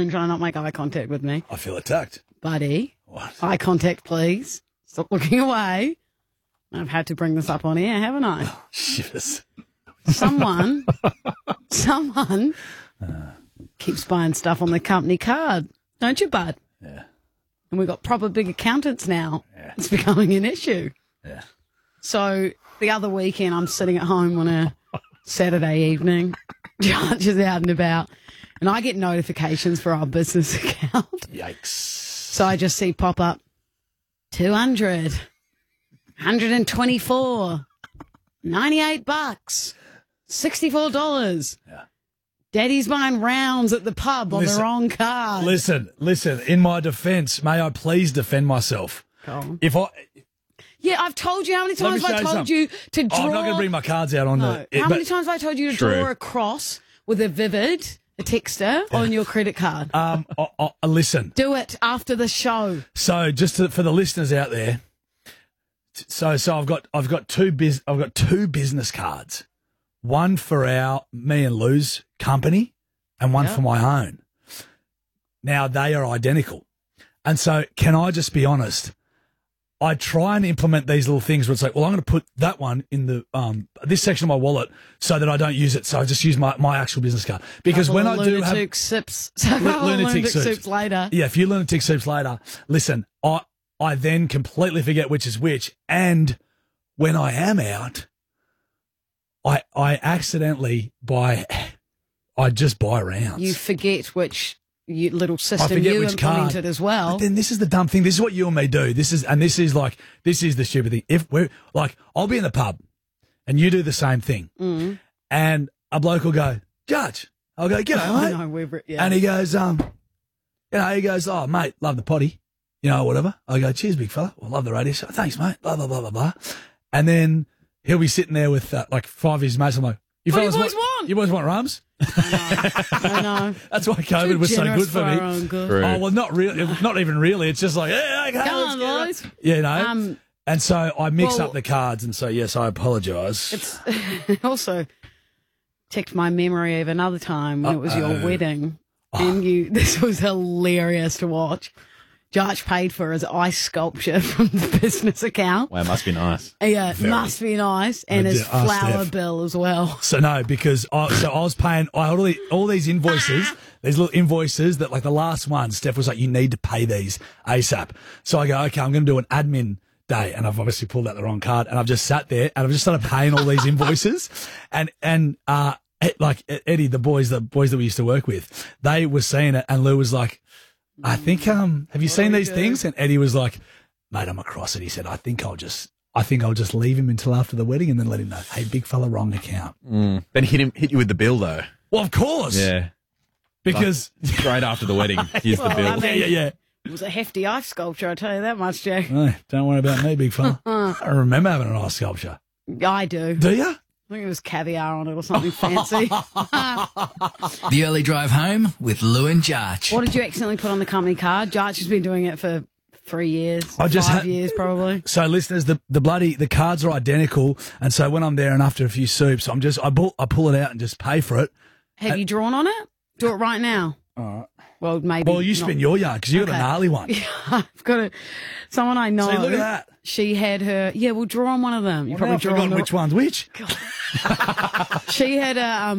phone trying not make eye contact with me. I feel attacked. Buddy, What? eye contact, please. Stop looking away. I've had to bring this up on air, haven't I? Shivers. Someone keeps buying stuff on the company card. Don't you, bud? Yeah. And we've got proper big accountants now. Yeah. It's becoming an issue. Yeah. So the other weekend, I'm sitting at home on a Saturday evening. Judge is out and about. And I get notifications for our business account. Yikes. So I just see pop up 200, 124, $98, $64. Yeah. Daddy's buying rounds at the pub on the wrong card. Listen. In my defence, may I please defend myself? If I... Yeah, I've told you how many times Let me have I show told you you to draw. I'm not going to bring my cards out on No. How many times have I told you to draw a cross with a Vivid, a texter, on your credit card? Listen. Do it after the show. So just for the listeners out there, so I've got two business cards, one for me and Lou's company, and one for my own. Now they are identical, and so can I just be honest? I try and implement these little things where it's like, well, I'm going to put that one in the this section of my wallet so that I don't use it. So I just use my actual business card. Because when I do have lunatic soups later. Yeah, a few lunatic soups later. Listen, I then completely forget which is which, and when I am out, I accidentally just buy rounds. You forget which little I system forget you which implemented card. as well. But then this is the dumb thing. This is what you and me do. This is the stupid thing. If we're like, I'll be in the pub, and you do the same thing, and a bloke will go, Judge. I'll go, g'day, mate. And he goes, oh mate, love the potty, whatever. I go, cheers, big fella. Well, love the radio show. Thanks, mate. Blah blah blah blah blah. And then he'll be sitting there with like five of his mates. I'm like, you fellas boys want? You boys want rums? I know. That's why COVID was so good for me. Oh, well, not really. Not even really. It's just like, yeah, okay, come on, boys. And so I mix up the cards, and so yes, I apologise. It's also ticked my memory of another time when it was your wedding, and this was hilarious to watch. Judge paid for his ice sculpture from the business account. Well, it must be nice. Yeah, it must be nice. And his flour bill as well. So no, because I was paying all these invoices, these little invoices that like the last one, Steph was like, you need to pay these ASAP. So I go, okay, I'm going to do an admin day. And I've obviously pulled out the wrong card, and I've just sat there and I've just started paying all these invoices. And like Eddie, the boys that we used to work with, they were seeing it, and Lou was like, I think, have you seen these things? And Eddie was like, mate, I'm across it. He said, I think I'll just leave him until after the wedding and then let him know, hey, big fella, wrong account. Then hit you with the bill though. Well, of course. Yeah. Because straight after the wedding, here's the bill. I mean, yeah. It was a hefty ice sculpture, I tell you that much, Jack. No, don't worry about me, big fella. I remember having an ice sculpture. I do. Do you? I think it was caviar on it or something fancy. The Early Drive Home with Lou and Jarch. What did you accidentally put on the company card? Jarch has been doing it for 3 years, 5 years probably. So listeners, the cards are identical, and so when I'm there and after a few soups, I pull it out and just pay for it. Have you drawn on it? Do it right now. All right. Well, maybe. Well, you spin your yarn because you got a gnarly one. Yeah, I've got someone I know. See, look at that. She had her. Yeah, we'll draw on one of them. You probably draw on which one's which. She had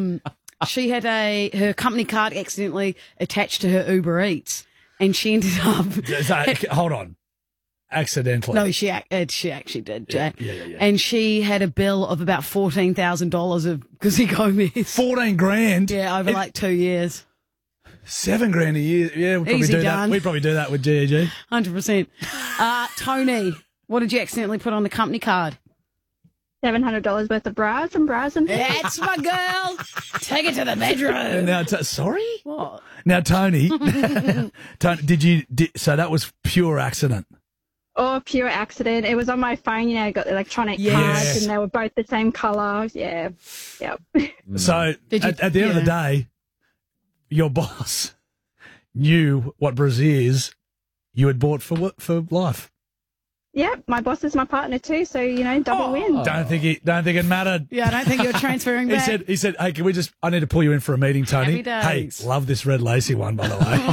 her company card accidentally attached to her Uber Eats, and she ended up. Hold on. Accidentally. No, she actually did, Jack. Yeah. And she had a bill of about $14,000 of Guzzi Gomez. $14,000. Yeah, over like 2 years. $7,000 a year. Yeah, we'd probably do that. We'd probably do that with GEG. 100%. Tony, what did you accidentally put on the company card? $700 worth of bras from Brazen. That's my girl. Take it to the bedroom. And now, sorry? What? Now, Tony, so that was pure accident. Oh, pure accident. It was on my phone, I got electronic cards and they were both the same colour. Yeah. Yep. So at the end of the day, your boss knew what brassiers you had bought for life. Yeah, my boss is my partner too, so double win. Don't think it mattered. Yeah, I don't think you're transferring back. He said, hey, I need to pull you in for a meeting, Tony. Happy days. Hey, love this red lacy one, by the way.